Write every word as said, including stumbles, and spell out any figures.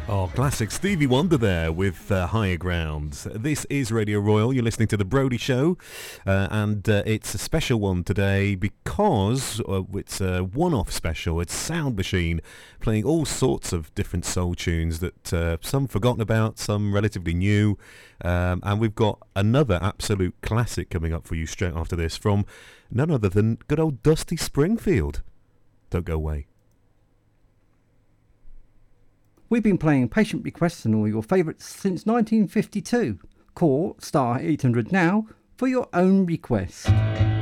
Oh, classic Stevie Wonder there with uh, Higher Ground. This is Radio Royal. You're listening to The Brody Show, uh, and uh, it's a special one today because uh, it's a one-off special. It's Sound Machine playing all sorts of different soul tunes that uh, some forgotten about, some relatively new, um, and we've got another absolute classic coming up for you straight after this from none other than good old Dusty Springfield. Don't go away. We've been playing patient requests and all your favourites since nineteen fifty-two. Call star eight hundred now for your own request.